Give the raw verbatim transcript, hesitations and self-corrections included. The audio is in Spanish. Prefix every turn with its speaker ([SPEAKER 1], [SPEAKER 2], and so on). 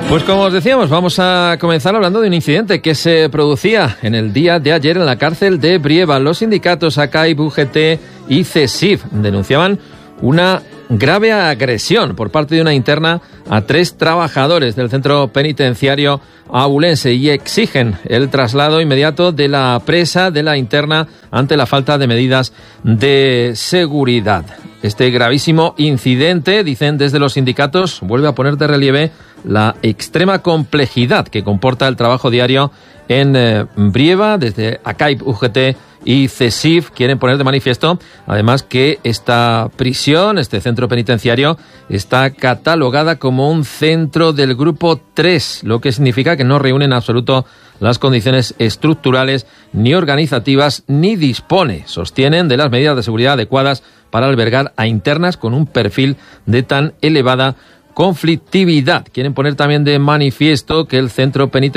[SPEAKER 1] Pues como os decíamos, vamos a comenzar hablando de un incidente que se producía en el día de ayer en la cárcel de Brieva. Los sindicatos A C A I B, U G T y CESIF denunciaban una grave agresión por parte de una interna a tres trabajadores del centro penitenciario abulense y exigen el traslado inmediato de la presa de la interna ante la falta de medidas de seguridad. Este gravísimo incidente, dicen desde los sindicatos, vuelve a poner de relieve la extrema complejidad que comporta el trabajo diario en eh, Brieva. Desde A C A I B, U G T y CESIF quieren poner de manifiesto, además, que esta prisión, este centro penitenciario, está catalogada como un centro del grupo tres, lo que significa que no reúne en absoluto las condiciones estructurales ni organizativas, ni dispone, sostienen, de las medidas de seguridad adecuadas para albergar a internas con un perfil de tan elevada conflictividad. Quieren poner también de manifiesto que el centro penitenciario